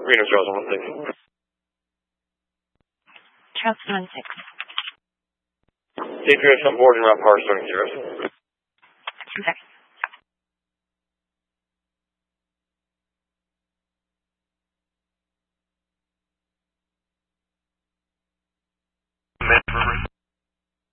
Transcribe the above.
Reno Charles 1-6. Charles 1-6. Safe on board and route power starting 0. 2 seconds.